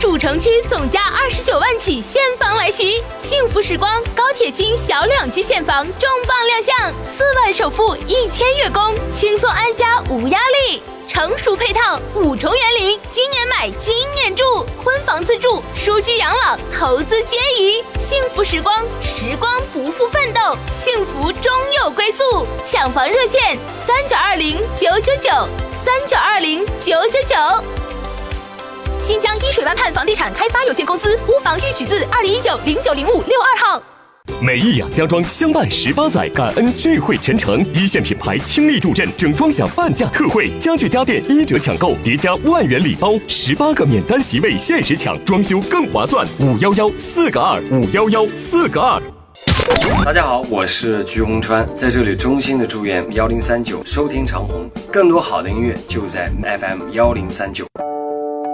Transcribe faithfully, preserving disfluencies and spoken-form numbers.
主城区总价二十九万起现房来袭，幸福时光高铁新小两居现房重磅亮相，四万首付一千月供，轻松安家无压力。成熟配套，五重园林，今年买今年住，婚房自住，舒居养老，投资皆宜。幸福时光，时光不负奋斗，幸福终有归宿。抢房热线：三九二零九九九，三九二零九九九。新疆一水湾畔房地产开发有限公司，屋房预许字二零一九零九零五六二号。 美益养家装相伴十八载，感恩聚会全程，一线品牌倾力助阵，整装享半价特惠，家具家电一折抢购，叠加万元礼包，十八个免单席位限时抢，装修更划算。五幺幺四个二，五幺幺四个二。 大家好，我是鞠红川，在这里衷心的祝愿幺零三九收听长虹，更多好的音乐就在 F M 幺零三九。